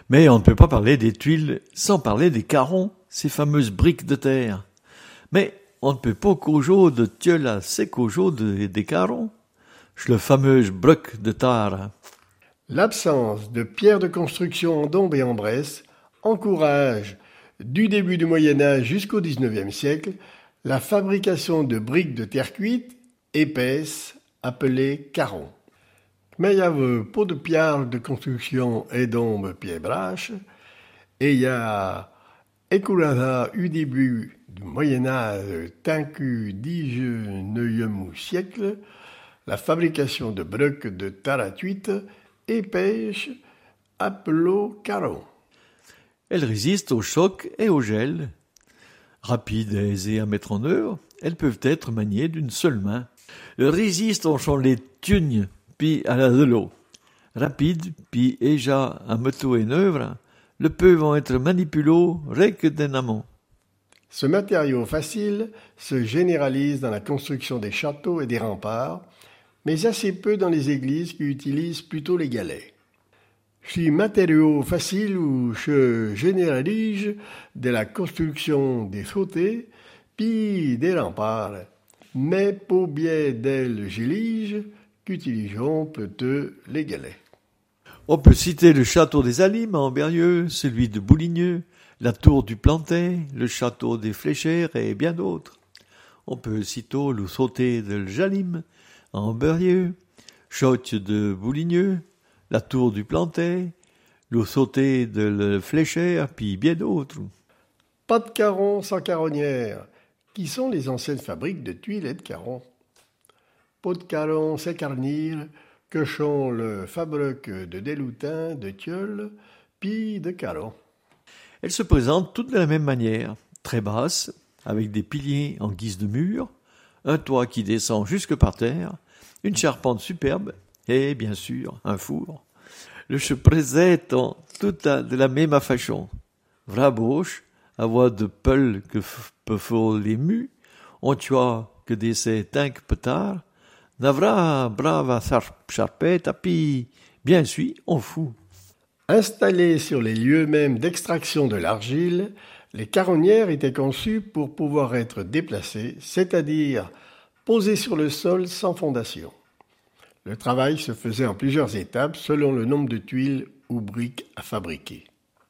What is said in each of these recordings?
Mais on ne peut pas parler des tuiles sans parler des carrons, ces fameuses briques de terre. Mais on ne peut pas causer de tieul à ces causer des carrons. C'est le fameux briques de terre. L'absence de pierres de construction en Dombes et en Bresse encourage, du début du Moyen-Âge jusqu'au XIXe siècle, la fabrication de briques de terre cuite épaisses appelées carrons. Mais il y a pas de pierres de construction et Dombes pieds braches, et il y a écoulada du début du Moyen-Âge tancu 19e siècle, la fabrication de briques de terre cuite épaisses appelées carrons. Elles résistent au choc et au gel. Rapides et aisées à mettre en œuvre, elles peuvent être maniées d'une seule main. Elles résistent au champ les tugnes, puis à la de l'eau. Rapides, puis déjà à mettre en œuvre, le peuvent être manipulés rec d'un amont. Ce matériau facile se généralise dans la construction des châteaux et des remparts, mais assez peu dans les églises qui utilisent plutôt les galets. Ce matériau facile se généralise de la construction des sautés puis des remparts, mais pour bien d'elles gélige qu'utilisons peut-être les galets. On peut citer le château des Alimes à Amberieu, celui de Bouligneux, la tour du Plantet, le château des Fléchères et bien d'autres. On peut citer le sauté de Jalim à Amberieu, château de Bouligneux, la tour du Plantet, le sauté de la Fléchère, puis bien d'autres. Pas de carrons sans caronnières, qui sont les anciennes fabriques de tuiles et de carrons. Pas de carrons sans carnir, que sont le fabrique de déloutin, de tieul, puis de carrons. Elles se présentent toutes de la même manière, très basses, avec des piliers en guise de mur, un toit qui descend jusque par terre, une charpente superbe et, bien sûr, un four. Le se présente tout de la même façon. Vra bauche, à voix de peul que peut faire les mus, on tua que des ces tinques petard, n'avra brava charpette, puis, bien sûr, on fout. Installées sur les lieux mêmes d'extraction de l'argile, les caronnières étaient conçues pour pouvoir être déplacées, c'est-à-dire posées sur le sol sans fondation. Le travail se faisait en plusieurs étapes selon le nombre de tuiles ou briques à fabriquer.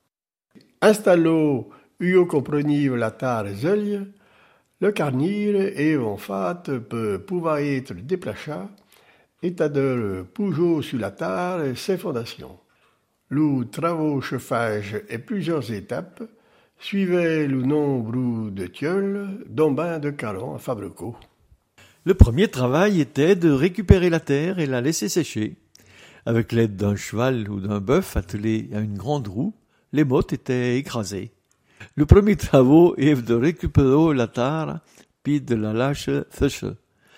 Installo uo comprenive la tare zelje, le carnire et en fait peut pouvoir être déplacé, c'est-à-dire poujo sur la tare ses fondations. Le travaux chauffage et plusieurs étapes suivaient le nombre de tioles, dont ben de carrons à fabriquer. Le premier travail était de récupérer la terre et la laisser sécher. Avec l'aide d'un cheval ou d'un bœuf attelé à une grande roue, les mottes étaient écrasées. Le premier travail est de récupérer la terre puis de la lâcher sécher.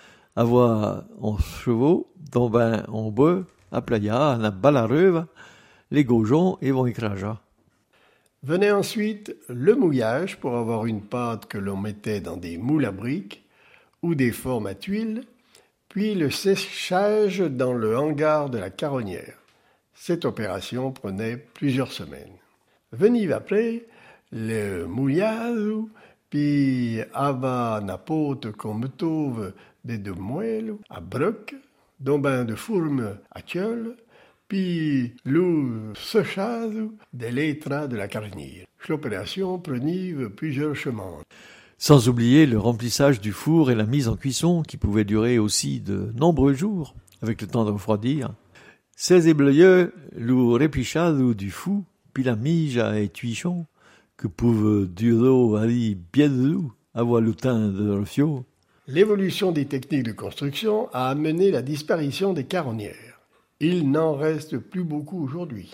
Avoir en chevaux, dont ben en bœuf, à playa, à balareuve, les goujons et vont écraser. Venait ensuite le mouillage pour avoir une pâte que l'on mettait dans des moules à briques ou des formes à tuiles, puis le séchage dans le hangar de la caronnière. Cette opération prenait plusieurs semaines. Venive après le mouillage, puis ava na pote qu'on me trouve des deux moelles à broc, dont ben de fourme à tieul, puis le séchage des lettres de la caronnière. L'opération prenait plusieurs chemins. Sans oublier le remplissage du four et la mise en cuisson qui pouvait durer aussi de nombreux jours, avec le temps de refroidir. Ces éblayeux, le réplichage du fou, puis la mise à étuichon, que pouvait durer ali bien de avoir le temps de refio. L'évolution des techniques de construction a amené la disparition des caronnières. Il n'en reste plus beaucoup aujourd'hui.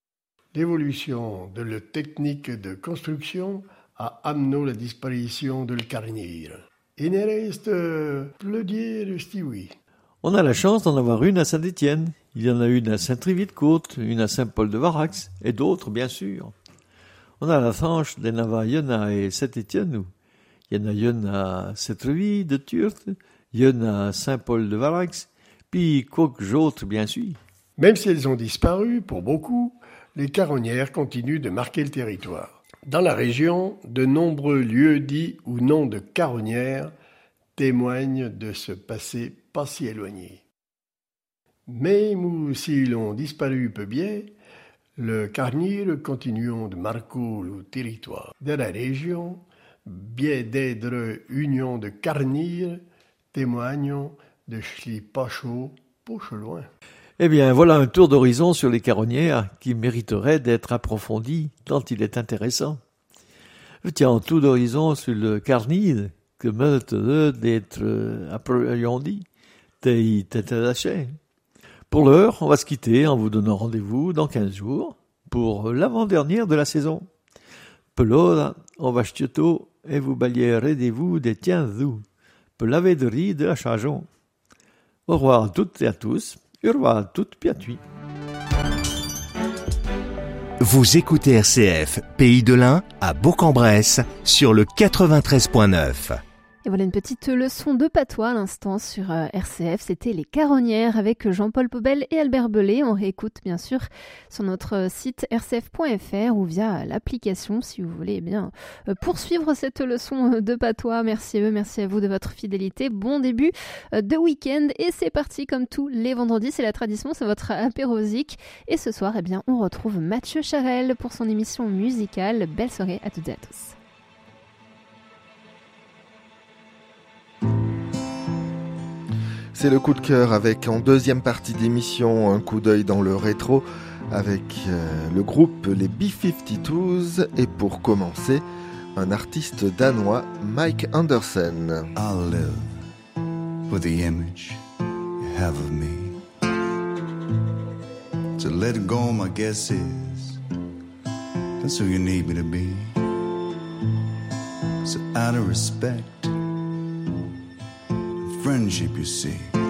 L'évolution de la technique de construction a amené la disparition de la caronnière. Il ne reste plus dire oui. On a la chance d'en avoir une à Saint-Étienne. Il y en a une à Saint-Trivy-de-Côte, une à Saint-Paul-de-Varax, et d'autres, bien sûr. On a la chance d'en avoir une à Saint-Étienne, il y en a une à Saint-Trivy de Turte, il y en a à Saint-Paul-de-Varax, puis quelques autres, bien sûr. Même si elles ont disparu, pour beaucoup, les caronnières continuent de marquer le territoire. Dans la région, de nombreux lieux dits ou noms de caronnières témoignent de ce passé pas si éloigné. Même si l'on disparu peu bien, le carnir continuons de marquer le territoire. De la région, bien d'être union de carnir, témoignent de schli pas chaud, poche loin. Eh bien, voilà un tour d'horizon sur les caronnières qui mériterait d'être approfondi tant il est intéressant. Tiens, un tour d'horizon sur le carnide que mérite d'être approfondi, lâché. Pour l'heure, on va se quitter en vous donnant rendez-vous dans 15 jours pour l'avant-dernière de la saison. Peloda, on va ch'tioto et vous balierez-vous des tiens vous. Pelave de riz de la chajon. Au revoir à toutes et à tous. Au revoir à toutes piatui. Vous écoutez RCF, Pays de l'Ain, à Bourg-en-Bresse, sur le 93.9. Et voilà une petite leçon de patois à l'instant sur RCF. C'était les caronnières avec Jean-Paul Pobel et Albert Belay. On réécoute bien sûr sur notre site rcf.fr ou via l'application si vous voulez bien poursuivre cette leçon de patois. Merci à vous de votre fidélité. Bon début de week-end et c'est parti comme tous les vendredis. C'est la tradition, c'est votre apérosique. Et ce soir, eh bien, on retrouve Mathieu Charel pour son émission musicale. Belle soirée à toutes et à tous. C'est le coup de cœur avec en deuxième partie d'émission un coup d'œil dans le rétro avec le groupe les B-52s et pour commencer un artiste danois Mike Anderson. I'll live with the image you have of me. To let go my guess is that's who you need me to be. So out of respect, friendship, you see,